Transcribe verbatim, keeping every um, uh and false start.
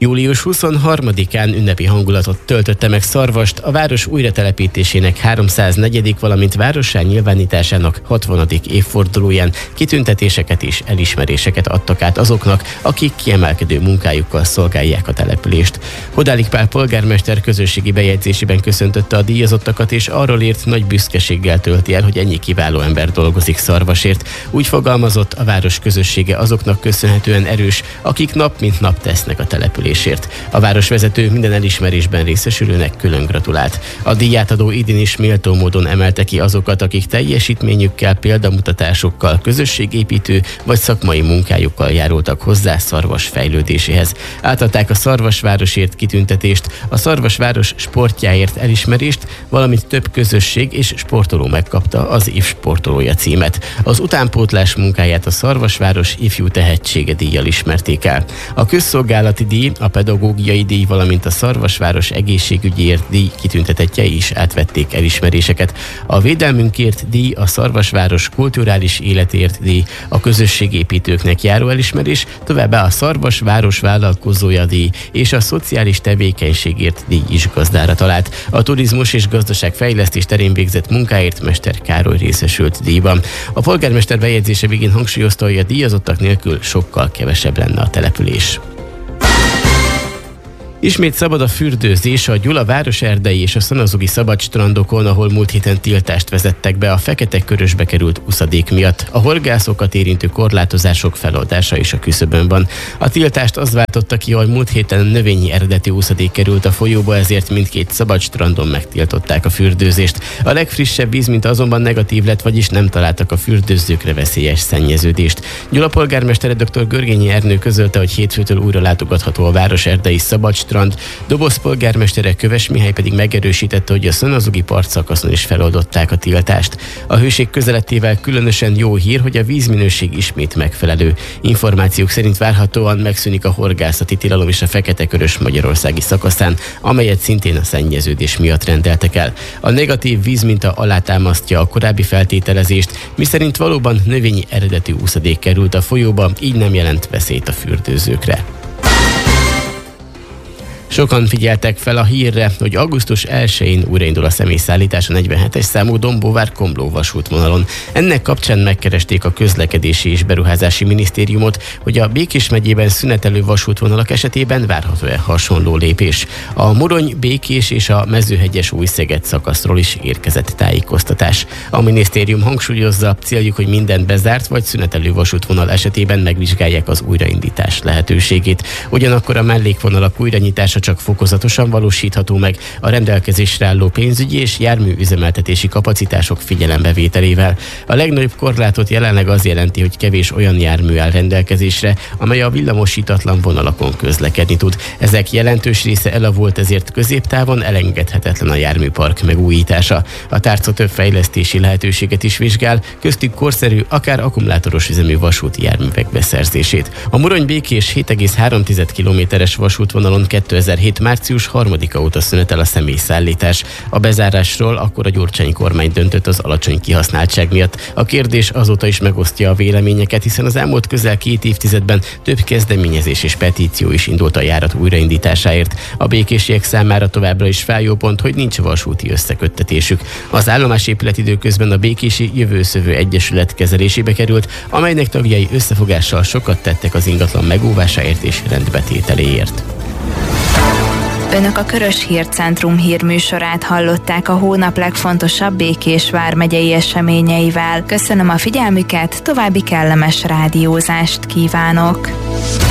július huszonharmadikán ünnepi hangulatot töltötte meg Szarvast a város újratelepítésének háromszáznegyedik valamint várossá nyilvánításának hatvanadik évfordulóján kitüntetéseket és elismeréseket adtak át azoknak, akik kiemelkedő munkájukkal szolgálják a települést. Hodálik Pál polgármester közösségi bejegyzésében köszöntötte a díjazottakat, és arról írt, nagy büszkeséggel tölti el, hogy ennyi kiváló ember dolgozik Szarvasért. Úgy fogalmazott, a város közössége azoknak köszönhetően erős, akik nap mint nap tesznek a településért. A városvezető minden elismerésben részesülőnek külön gratulált. A díjátadó idén is méltó módon emelte ki azokat, akik teljesítményükkel, példamutatásokkal, közösségépítő vagy szakmai munkájukkal járultak hozzá Szarvas fejlődéséhez. Átadták a Szarvasvárosért kitüntetést, a Szarvasváros sportjáért elismerést, valamint több közösség és sportoló megkapta az év sportolója címet. Az utánpótlás munkáját a Szarvasváros ifjú tehetsége díjjal ismerték el. A közszolgálati díj, a pedagógiai díj, valamint a Szarvasváros egészségügyért díj kitüntetettjei is átvették elismeréseket. A védelmünkért díj, a Szarvasváros kulturális életért díj, a közösségépítőknek járó elismerés, továbbá a Szarvasváros vállalkozója díj és a szociális tevékenységért díj is gazdára talált. A turizmus és gazdaságfejlesztés terén végzett munkáért Mester Károly részesült díjban. A polgármester bejegyzése végén hangsúlyozta, hogy a díjazottak nélkül sokkal kevesebb lenne a település. Ismét szabad a fürdőzés a Gyula városerdei és a szanazugi szabadstrandokon, ahol múlt héten tiltást vezettek be a Fekete-Körösbe került uszadék miatt. A horgászokat érintő korlátozások feloldása is a küszöbön van. A tiltást az váltotta ki, hogy múlt héten növényi eredetű uszadék került a folyóba, ezért mindkét szabadstrandon megtiltották a fürdőzést. A legfrissebb vízminta azonban negatív lett, vagyis nem találtak a fürdőzőkre veszélyes szennyeződést. Gyula polgármestere dr. Görgényi Ernő közölte, hogy hétfőtől újra látogatható a városerdei szabadstrand. Doboz polgármestere Köves Mihály pedig megerősítette, hogy a szanazugi partszakaszon is feloldották a tiltást. A hőség közelettével különösen jó hír, hogy a vízminőség ismét megfelelő. Információk szerint várhatóan megszűnik a horgászati tilalom is a Fekete-Körös magyarországi szakaszán, amelyet szintén a szennyeződés miatt rendeltek el. A negatív vízminta alátámasztja a korábbi feltételezést, miszerint valóban növényi eredetű úszadék került a folyóba, így nem jelent veszélyt a fürdőzőkre. Sokan figyeltek fel a hírre, hogy augusztus elsején újraindul a személyszállítás a negyvenhetes számú Dombóvár-Komló vasútvonalon. Ennek kapcsán megkeresték a Közlekedési és Beruházási Minisztériumot, hogy a Békés megyében szünetelő vasútvonalak esetében várható-e hasonló lépés. A Morony, Békés és a Mezőhegyes Újszeged szakaszról is érkezett tájékoztatás. A minisztérium hangsúlyozza, céljuk, hogy minden bezárt vagy szünetelő vasútvonal esetében megvizsgálják az újraindítás lehetőségét. Ugyanakkor a mellékvonalak újranyitása csak fokozatosan valósítható meg a rendelkezésre álló pénzügyi és járműüzemeltetési kapacitások figyelembevételével. A legnagyobb korlátot jelenleg az jelenti, hogy kevés olyan jármű áll rendelkezésre, amely a villamosítatlan vonalakon közlekedni tud. Ezek jelentős része elavult, ezért középtávon elengedhetetlen a járműpark megújítása. A tárca több fejlesztési lehetőséget is vizsgál, köztük korszerű, akár akkumulátoros üzemű vasúti járművek beszerzését. A Morony-Békés hét egész három kilométeres vasútvonalon kétezer-hét március harmadika óta szünetel a személyszállítás. A bezárásról akkor a Gyurcsány kormány döntött az alacsony kihasználtság miatt. A kérdés azóta is megosztja a véleményeket, hiszen az elmúlt közel két évtizedben több kezdeményezés és petíció is indult a járat újraindításáért. A békésiek számára továbbra is fájó pont, hogy nincs vasúti összeköttetésük. Az állomásépület időközben a Békési Jövőszövő Egyesület kezelésébe került, amelynek tagjai összefogással sokat tettek az ingatlan megóvásáért és rendbetételéért. Önök a Körös Hírcentrum hírműsorát hallották a hónap legfontosabb Békés vármegyei eseményeivel. Köszönöm a figyelmüket, további kellemes rádiózást kívánok!